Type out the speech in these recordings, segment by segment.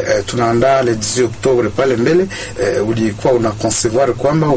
tunaandaa le 18 Oktobre pale mbele, ulikuwa una concevoir kwamba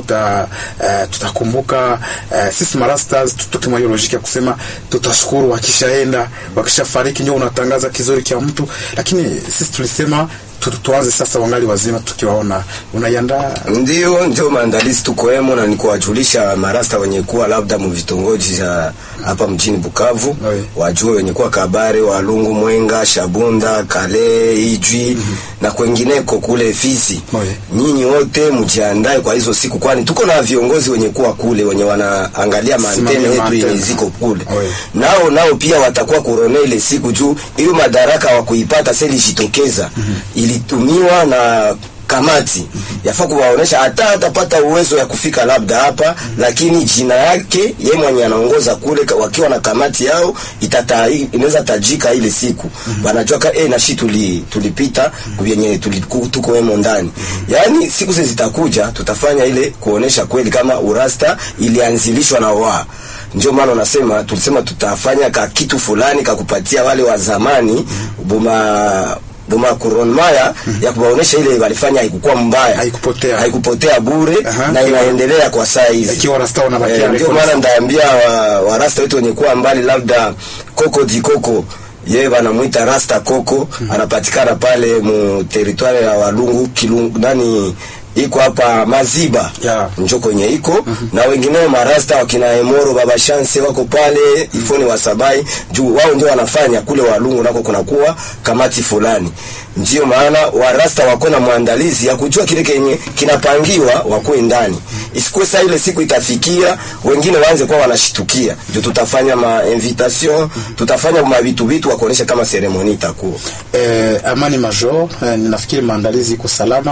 tutakumbuka sisi Marastars tutoke mwa logique ya kusema tutashukuru wakishaenda, wakishafariki ndio unatangaza kizuri kia mtu, lakini sisi tulisema tuanze sasa wangali wazima tukiwaona. Unaiandaa? Ndio maandalizi tukoemo, na nikuwajulisha marasta wenye kuwa labda mu vitongoji za hapa mjini Bukavu, wajue wenye kuwa Kabare, Walungu, Mwenga, Shabunda, Kale, Ijwi na kwengineko kule Fizi. Nyinyi wote mjiandae kwa hizo siku, kwani tuko na viongozi wenye kuwa kule wenye wanaangalia mantene yetu yenye ziko kule. Nao pia watakuwa kurone ile siku juu hiyo madaraka wa kuipata seli jitokeza ilitumiwa na kamati. Yafaa kuwaonesha hata atapata uwezo ya kufika labda hapa, lakini jina yake yeye mwenye anaongoza kule wakiwa na kamati yao inaweza tajika ile siku. Wanajua na shi tulipita kuyenye tuko wemo ndani. Yaani siku zitakuja tutafanya ile kuonesha kweli kama urasta ilianzilishwa na ndio maana nasema tulisema tutafanya kitu fulani kupatia wale wa zamani Boma Kuronmaya ya kuwaonesha ile walifanya haikuwa mbaya, haikupotea bure, na inaendelea kwa saa hizi. Ikiwa rasta unabakia ndio maana ndaambia wa rasta wetu wenye kuwa mbali labda Koko Dikoko, yeye banamuita Rasta Koko, anapatikana pale mu territoire ya Walungu ndani iko hapa Maziba njoo kwenye iko na wengineo marasta wakina Emoro Baba Chance wako pale Ifoni Wasabai juu wao ndio wanafanya kule Walungu nako kunakuwa kamati fulani. Ndio maana warasta wako na maandalizi ya kujua kile kenye kinapangiwa wakoe ndani. Isikuwe saa ile siku itafikia wengine waanze kwa wanashitukia. Ndio tutafanya invitation, tutafanya vitu wakuonesha kama ceremony itakuwa. Amani Major, ninafikiri maandalizi iko salama.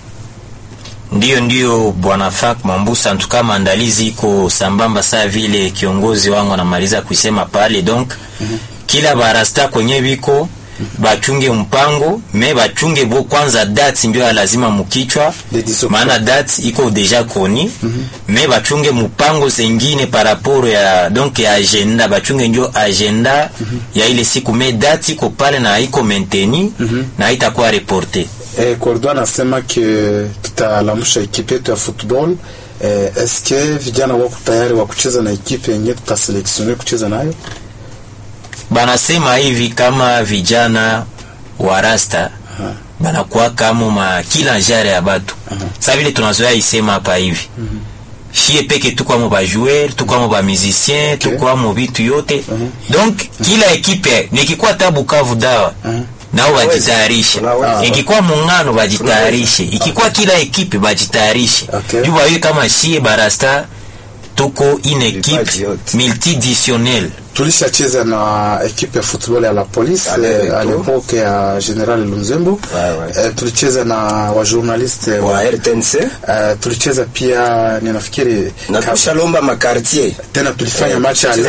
Ndio bwana Frank Mambusa, antuka maandalizi iko sambamba saa vile kiongozi wangu anamaliza kuisema pale. Donc kila barasta kwenye biko bachunge mpango, bachunge kwanza date ndio lazima mukichwa, maana date iko deja koni. Bachunge mpango zingine par rapport ya donc ya agenda, bachunge ndio agenda ya ile siku, date iko pale na iko mainteni na itakuwa reporte. Kordo anasema ke tutalamusha ekipe yetu ya football. Eske vijana wako tayari wa kucheza na ekipe yenyewe tutaselektione kucheza nayo? Banasema hivi kama vijana wa rasta banakuwa kama kila jare ya batu. Sasa vile tunazoea isema hapa hivi. Shie peke tukwa mo ba joueur, tukwa mo ba musicien, tukwa mo vitu yote. Donc kila ekipe nikikuwa Bukavu dawa nao wajitayarishe. Ikikuwa muungano wajitayarishe. Ikikuwa kila ekipe wajitayarishe. Juu wawe kama shie barasta tuko une equipe multiditionnelle. Tulishacheza na ekipe ya football ya la police à l'époque ya General Lunzembo. Tulicheza na wa journaliste wa RTNC. Tulicheza pia ninafikiri na kushalomba makartier. Tena tulifanya match ya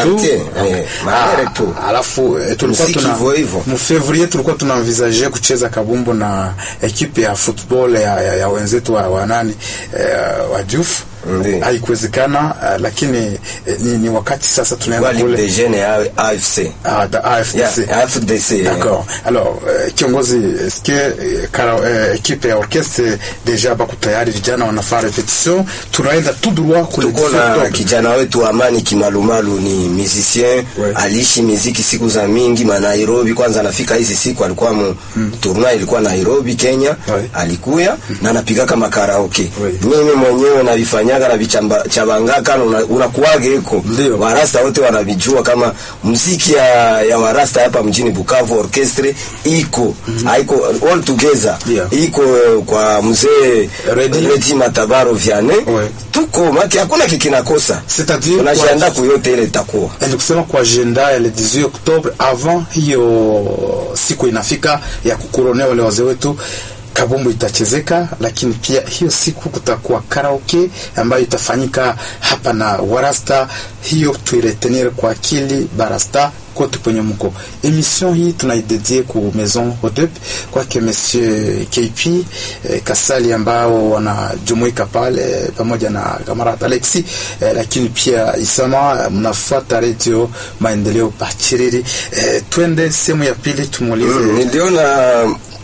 tu. Alafu tulikuwa mu February tulikuwa tunaenvisager kucheza kabumbu na ekipe ya football ya wenzetu wa nani wa Diouf. Haikuwezekana, lakini ni wakati sasa tunaenda kule de jeunes AFC. AFDC. D'accord. Alors, kiongozi, est-ce que équipe ya orchestre déjà bako tayari, vijana wanafanya repetition, tunaenda tout droit kule. Kuna kijana wetu Amani Kimalumalu ni musicien, aliishi muziki siku za mingi Nairobi. Kwanza anafika hizi siku alikuwa tournoi ilikuwa Nairobi Kenya, alikuya na anapiga kama karaoke. Mimi mwenyewe navifanyaga na vichabangaka unakuage iko. Warasta wote wanavijua kama muziki ya warasta hapa mjini Bukavu orchestre iko haiko all together. Iko kwa mzee Redi Matabaro Vianney. Tuko maki hakuna kikinakosa. C'est-à-dire tunajiandaa kuyote ile itakuwa. Ndio kusema kwa agenda ya le 18 Oktobre avant hiyo siku inafika ya kukuronea wale wazee wetu, kabumbu itachezeka, lakini pia hiyo siku kutakuwa karaoke ambayo itafanyika hapa na warasta. Hiyo tuiretenir kwa akili barasta kote kwenye mko. Emission hii tunaidedie ku Maison Hotep kwa ke Monsieur KP Kasali ambao wanajumuika pale pamoja na kamarad Alexi, lakini pia Isama mnafuata Radio Maendeleo Bachiriri. Twende sehemu ya pili tumulize. Niliona